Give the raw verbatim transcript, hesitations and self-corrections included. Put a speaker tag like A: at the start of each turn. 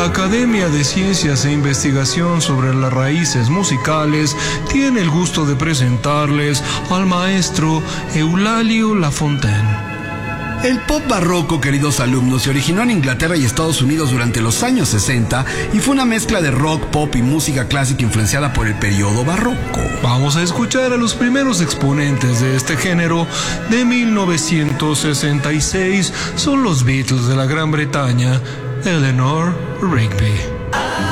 A: La Academia de Ciencias e Investigación sobre las Raíces Musicales tiene el gusto de presentarles al maestro Eulalio Lafontaine.
B: El pop barroco, queridos alumnos, se originó en Inglaterra y Estados Unidos durante los años sesenta y fue una mezcla de rock, pop y música clásica influenciada por el periodo barroco.
A: Vamos a escuchar a los primeros exponentes de este género de mil novecientos sesenta y seis. Son los Beatles de la Gran Bretaña, Eleanor Rigby.